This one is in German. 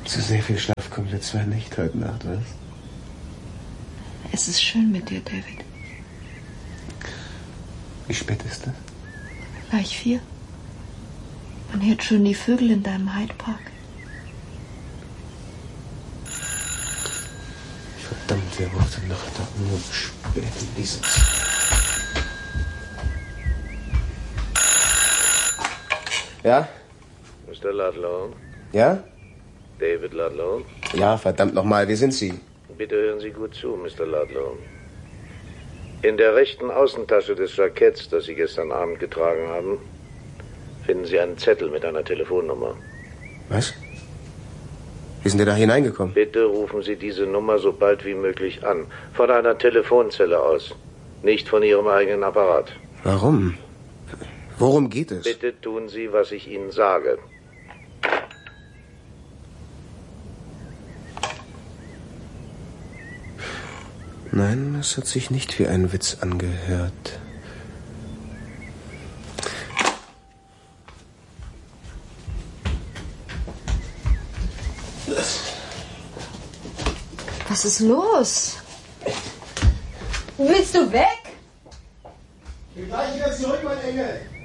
Zu sehr viel Schlaf kommt jetzt zwar nicht heute Nacht, was? Es ist schön mit dir, David. Wie spät ist das? Gleich 4. Man hört schon die Vögel in deinem Hyde Park. Verdammt, wer braucht denn noch nur spät in dieser Zeit? Ja? Mr. Ludlow? Ja? David Ludlow? Ja, verdammt nochmal, wie sind Sie? Bitte hören Sie gut zu, Mr. Ludlow. In der rechten Außentasche des Jacketts, das Sie gestern Abend getragen haben, finden Sie einen Zettel mit einer Telefonnummer. Was? Wie sind Sie da hineingekommen? Bitte rufen Sie diese Nummer so bald wie möglich an. Von einer Telefonzelle aus. Nicht von Ihrem eigenen Apparat. Warum? Worum geht es? Bitte tun Sie, was ich Ihnen sage. Nein, es hat sich nicht wie ein Witz angehört. Was ist los? Willst du weg? Ich bin gleich wieder zurück, mein Engel.